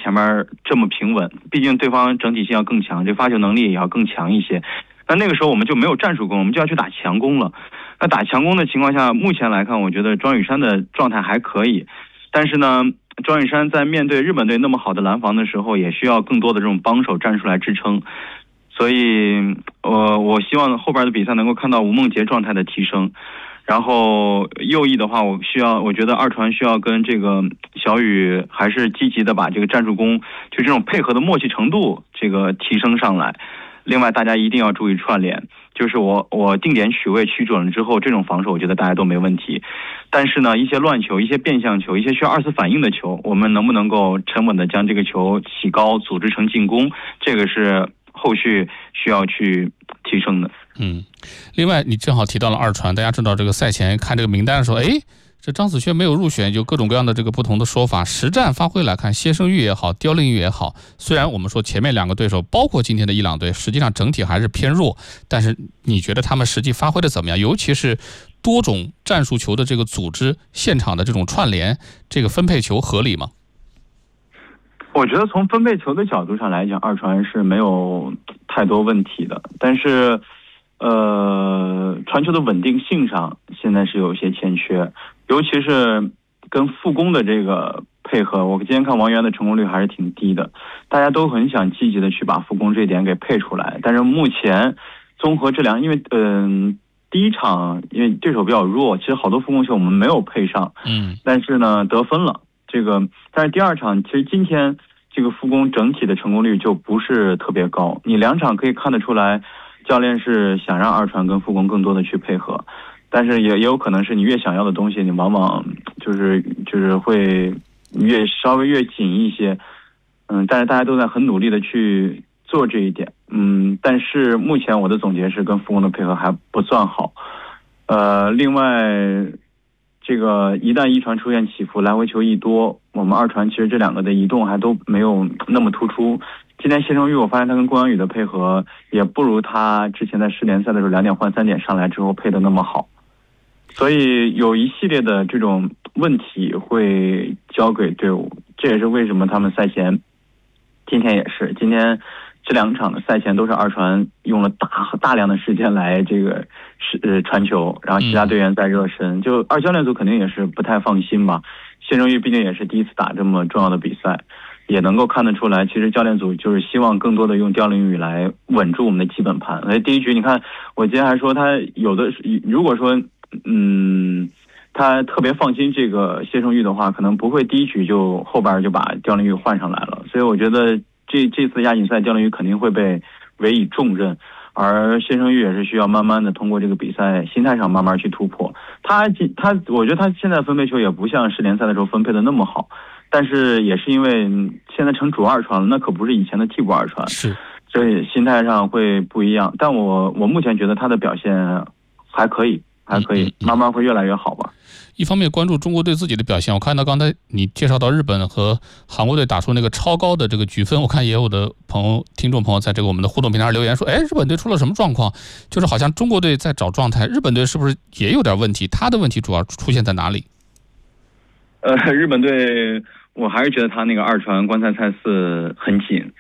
前面这么平稳，毕竟对方整体性要更强，这发球能力也要更强一些。那个时候我们就没有战术攻，我们就要去打强攻了。那打强攻的情况下，目前来看，我觉得庄宇珊的状态还可以，但是呢，庄宇珊在面对日本队那么好的拦防的时候，也需要更多的这种帮手战术来支撑。所以，我希望后边的比赛能够看到吴梦洁状态的提升。然后右翼的话，我觉得二传需要跟这个小雨还是积极的把这个战术攻，就这种配合的默契程度这个提升上来。另外，大家一定要注意串联，就是我定点取位取准了之后，这种防守我觉得大家都没问题。但是呢，一些乱球、一些变向球、一些需要二次反应的球，我们能不能够沉稳的将这个球起高，组织成进攻，这个是后续需要去提升的。 另外你正好提到了二传，大家知道这个赛前看这个名单的时候，这张子萱没有入选，就各种各样的这个不同的说法。实战发挥来看，谢胜玉也好，刁令玉也好，虽然我们说前面两个对手，包括今天的伊朗队，实际上整体还是偏弱，但是你觉得他们实际发挥的怎么样？尤其是多种战术球的这个组织，现场的这种串联，这个分配球合理吗？ 我觉得从分配球的角度上来讲，二传是没有太多问题的，但是传球的稳定性上现在是有些欠缺，尤其是跟副攻的这个配合，我今天看王源的成功率还是挺低的，大家都很想积极的去把副攻这一点给配出来，但是目前综合这两，因为第一场因为对手比较弱，其实好多副攻球我们没有配上，但是呢得分了但是第二场其实今天这个副攻整体的成功率就不是特别高，你两场可以看得出来教练是想让二传跟副攻更多的去配合，但是也有可能是你越想要的东西，你往往就是会稍微越紧一些，但是大家都在很努力的去做这一点，但是目前我的总结是跟副攻的配合还不算好，另外这个一旦一传出现起伏，来回球一多，我们二传其实这两个的移动还都没有那么突出。今天谢胜玉我发现他跟郭阳宇的配合也不如他之前在世联赛的时候2点换3点上来之后配的那么好，所以有一系列的这种问题会交给队伍，这也是为什么他们赛前今天这两场的赛前都是二传用了大量的时间来这个传球，然后其他队员在热身，就二教练组肯定也是不太放心吧。谢胜玉毕竟也是第一次打这么重要的比赛，也能够看得出来，其实教练组就是希望更多的用刁令玉来稳住我们的基本盘。所以第一局你看，我今天还说他有的如果说他特别放心这个谢胜玉的话，可能不会第一局就后边就把刁令玉换上来了。所以我觉得这次亚锦赛刁令玉肯定会被委以重任，而谢胜玉也是需要慢慢的通过这个比赛心态上慢慢去突破。我觉得他现在分配球也不像世联赛的时候分配的那么好，但是也是因为现在成主二传了，那可不是以前的替补二传， 是， 所以心态上会不一样。但我目前觉得他的表现还可以，慢慢会越来越好吧。 一方面关注中国队自己的表现，我看到刚才你介绍到日本和韩国队打出那个超高的这个局分，我看也有的听众朋友在这个我们的互动平台上留言说，日本队出了什么状况？就是好像中国队在找状态，日本队是不是也有点问题？他的问题主要出现在哪里？ 日本队我还是觉得他那个二传观赛赛次很紧，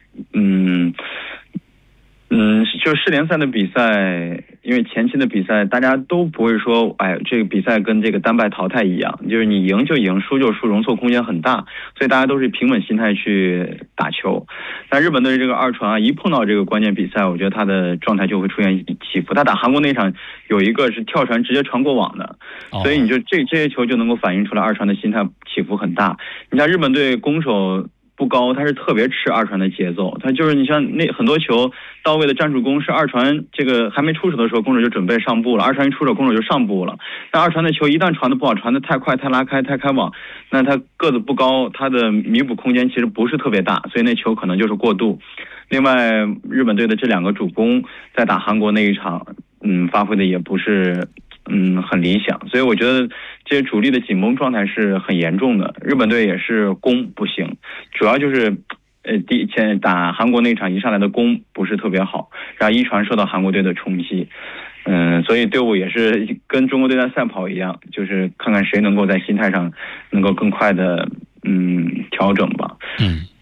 就是世联赛的比赛，因为前期的比赛大家都不会说这个比赛跟这个单败淘汰一样，就是你赢就赢，输就输，容错空间很大，所以大家都是平稳心态去打球。但日本队这个二传一碰到这个关键比赛，我觉得他的状态就会出现起伏。他打韩国那场有一个是跳传直接传过网的，所以你就这些球就能够反映出来二传的心态起伏很大。你像日本队攻守不高，他是特别吃二传的节奏，他就是你像那很多球到位的战术攻是二传这个还没出手的时候攻手就准备上步了，二传一出手攻手就上步了。但二传的球一旦传的不好，传的太快太拉开太开网，那他个子不高，他的弥补空间其实不是特别大，所以那球可能就是过度。另外日本队的这两个主攻在打韩国那一场发挥的也不是很理想，所以我觉得这些主力的紧绷状态是很严重的。日本队也是攻不行，主要就是打韩国那场一上来的攻不是特别好，然后一传受到韩国队的冲击，所以队伍也是跟中国队在赛跑一样，就是看看谁能够在心态上能够更快的调整吧。